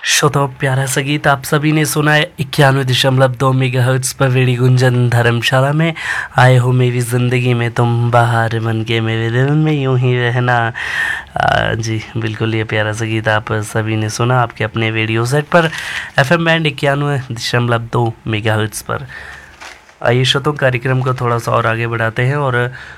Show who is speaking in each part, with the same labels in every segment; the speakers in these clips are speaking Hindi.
Speaker 1: श्रोताओं, प्यारा सा गीत आप सभी ने सुना है 91.2 मेगाहर्ट्ज पर रेडियो गुंजन धर्मशाला में। आए हो मेरी ज़िंदगी में तुम बहार बन के, मेरे दिल में यूं ही रहना। जी बिल्कुल, ये प्यारा सा गीत आप सभी ने सुना आपके अपने रेडियो सेट पर FM बैंड 91.2 मेगाहर्ट्ज पर। आइए श्रोताओं, कार्यक्रम को थोड़ा सा और आगे बढ़ाते हैं और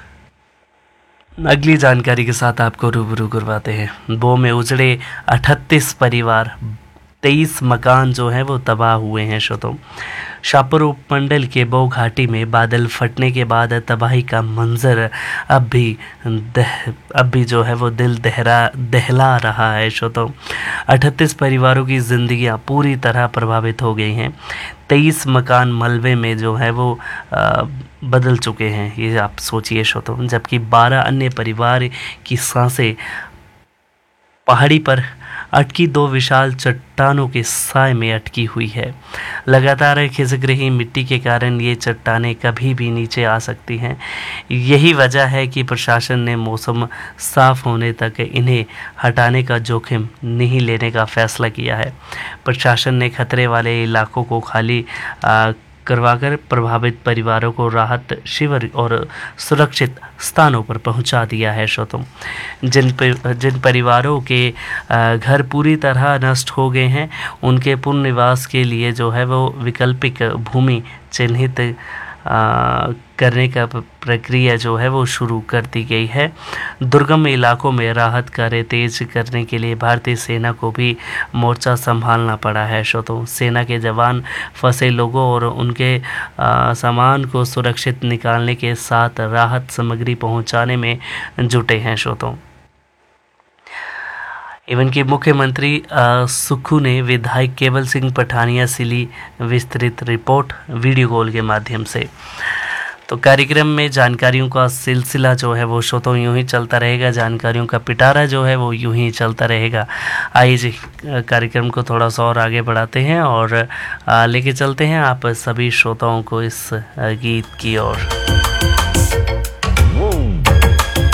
Speaker 1: अगली जानकारी के साथ आपको रूबरू करवाते हैं। बो में उजड़े 38 परिवार, 23 मकान जो हैं वो तबाह हुए हैं। श्रोताओं, शाहपुर उपमंडल के बो घाटी में बादल फटने के बाद तबाही का मंजर अब भी जो है वो दिल दहला रहा है। श्रोताओं, 38 परिवारों की ज़िंदगियां पूरी तरह प्रभावित हो गई हैं। 23 मकान मलबे में जो है वो बदल चुके हैं, ये आप सोचिए श्रोताओं। जबकि 12 अन्य परिवार की सांसें पहाड़ी पर अटकी 2 विशाल चट्टानों के साए में अटकी हुई है। लगातार खिसक रही मिट्टी के कारण ये चट्टानें कभी भी नीचे आ सकती हैं। यही वजह है कि प्रशासन ने मौसम साफ होने तक इन्हें हटाने का जोखिम नहीं लेने का फैसला किया है। प्रशासन ने खतरे वाले इलाकों को खाली करवाकर प्रभावित परिवारों को राहत शिविर और सुरक्षित स्थानों पर पहुंचा दिया है। श्रोताओं, जिन परिवारों के घर पूरी तरह नष्ट हो गए हैं, उनके पुनर्निवास के लिए जो है वो वैकल्पिक भूमि चिन्हित करने का प्रक्रिया जो है वो शुरू कर दी गई है। दुर्गम इलाकों में राहत कार्य तेज करने के लिए भारतीय सेना को भी मोर्चा संभालना पड़ा है। श्रोताओं, सेना के जवान फंसे लोगों और उनके सामान को सुरक्षित निकालने के साथ राहत सामग्री पहुंचाने में जुटे हैं। श्रोताओं, एवं कि मुख्यमंत्री सुक्खू ने विधायक केवल सिंह पठानिया से ली विस्तृत रिपोर्ट वीडियो कॉल के माध्यम से। तो कार्यक्रम में जानकारियों का सिलसिला जो है वो श्रोताओं यूं ही चलता रहेगा, जानकारियों का पिटारा जो है वो यूं ही चलता रहेगा। आइए जी, कार्यक्रम को थोड़ा सा और आगे बढ़ाते हैं और लेके चलते हैं आप सभी श्रोताओं को इस गीत की ओर।